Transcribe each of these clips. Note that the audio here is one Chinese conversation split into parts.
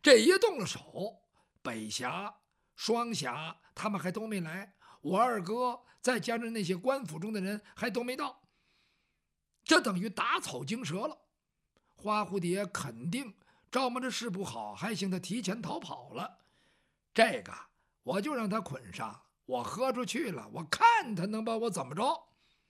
这一动了手，北峡、双峡他们还都没来，我二哥再加上那些官府中的人还都没到，这等于打草惊蛇了。花蝴蝶肯定招摸着事不好，还请他提前逃跑了。这个我就让他捆上，我喝出去了，我看他能把我怎么着。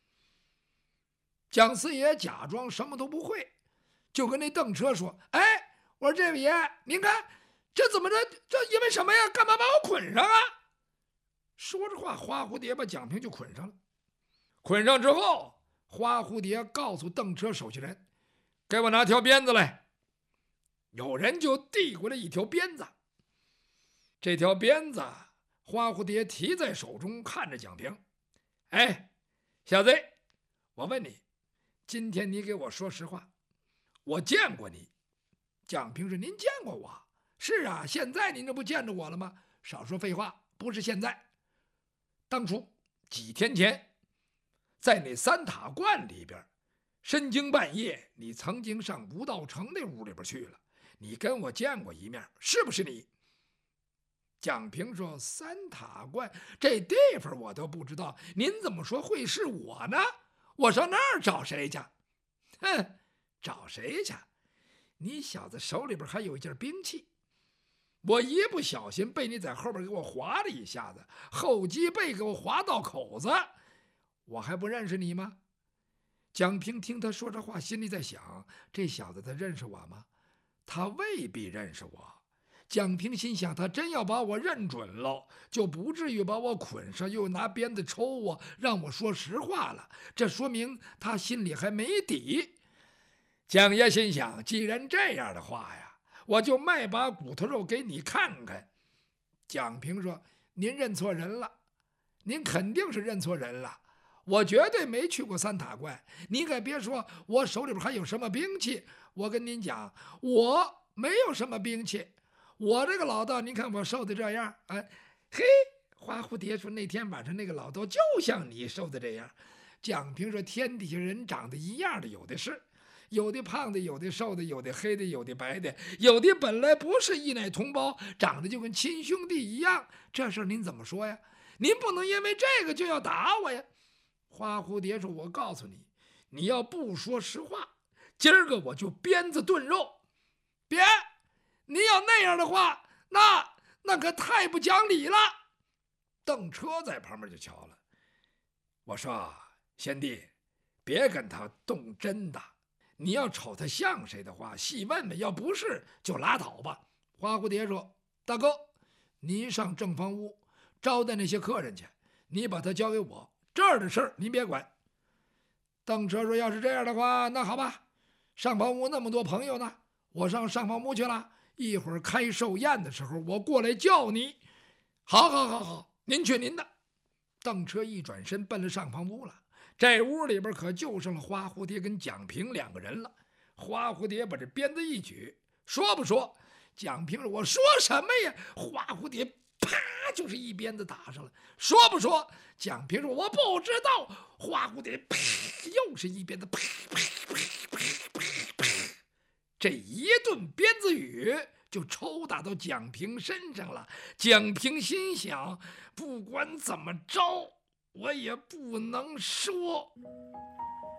蒋四爷假装什么都不会，就跟那邓车说：“哎，我说这位爷，您看这怎么着？这因为什么呀？干嘛把我捆上啊？”说着话，花蝴蝶把蒋平就捆上了。捆上之后，花蝴蝶告诉邓车手下人：“给我拿条鞭子来。”有人就递过来一条鞭子。这条鞭子，花蝴蝶提在手中，看着蒋平：“哎，小子，我问你，今天你给我说实话，我见过你。”蒋平说：“您见过我？是啊，现在您这不见着我了吗？少说废话，不是现在，当初几天前，在那三塔观里边，深更半夜，你曾经上吴道成那屋里边去了，你跟我见过一面，是不是你？”蒋平说：“三塔观这地方我都不知道，您怎么说会是我呢？我上那儿找谁去？”“哼，找谁去？你小子手里边还有一件兵器，我一不小心被你在后边给我划了一下子，后脊背给我划到口子，我还不认识你吗？”蒋平听他说这话，心里在想：这小子他认识我吗？他未必认识我。蒋平心想，他真要把我认准了，就不至于把我捆上，又拿鞭子抽我，让我说实话了。这说明他心里还没底。蒋爷心想，既然这样的话呀，我就卖把骨头肉给你看看。蒋平说：“您认错人了，您肯定是认错人了。我绝对没去过三塔观，你可别说我手里边还有什么兵器。我跟您讲，我没有什么兵器。我这个老道，您看我瘦的这样，哎，嘿，花蝴蝶说那天晚上那个老道就像你瘦的这样。”蒋平说：“天底下人长得一样的有的是，有的胖的，有的瘦的，有的黑的，有的白的，有的本来不是一奶同胞，长得就跟亲兄弟一样。这事儿您怎么说呀？您不能因为这个就要打我呀。”花蝴蝶说：“我告诉你，你要不说实话，今儿个我就鞭子炖肉。别，你要那样的话，那可太不讲理了。”邓车在旁边就瞧了，我说：“贤弟，别跟他动真的。你要瞅他像谁的话，细问问，要不是就拉倒吧。”花蝴蝶说：“大哥，您上正房屋招待那些客人去，你把他交给我，这儿的事儿您别管。”邓车说：“要是这样的话，那好吧，上房屋那么多朋友呢，我上上房屋去了，一会儿开寿宴的时候，我过来叫你。”“好，好，好，好，您去您的。”邓车一转身奔了上房屋了。这屋里边可就剩了花蝴蝶跟蒋平两个人了。花蝴蝶把这鞭子一举，说不说？蒋平说：“我说什么呀？”花蝴蝶啪就是一鞭子打上了。说不说？蒋平说：“我不知道。”花蝴蝶啪又是一鞭子，啪啪啪啪啪啪，这一顿鞭子雨就抽打到蒋平身上了。蒋平心想，不管怎么着，我也不能说。